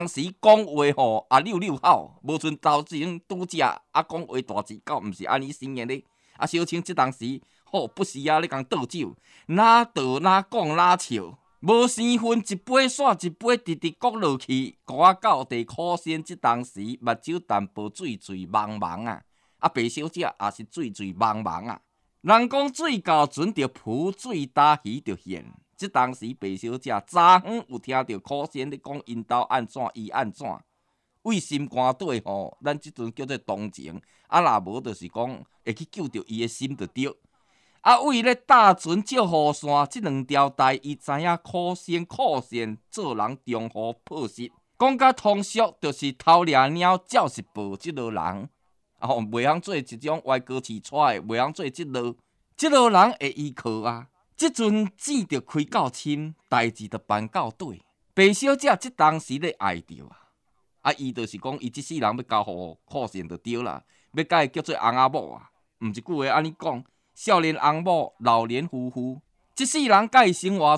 当时讲话吼溜溜好，无像头前拄则讲话大字狗，毋是安尼生的咧。小青即当时不时咧共倒酒，哪倒哪讲哪笑。无生分一杯煞一杯，直直搁落去。狗狗地苦仙即当时目睭淡薄水水茫茫啊！白小姐也是水水茫茫啊！人讲水到船着浮，水打鱼着现。即当时白小姐昨昏有听到苦仙咧讲因兜安怎伊安怎，为心肝底吼，咱即阵叫做同情。若无就是讲会去救着伊的心就对。为咧搭船借雨伞，即两条带伊知影苦仙做人中途破失，讲甲通俗就是偷掠鸟，照是报即落人。袂晓做一种歪歌市出的，袂晓做即落人会依靠啊。即阵钱着开到深，代志着办到底。白小姐即当时咧爱着伊就是讲伊即世人要交互苦仙就对啦，要甲伊叫做翁仔某啊，毋是句话安尼讲。少年翁某，老年夫妇，即世人甲伊生活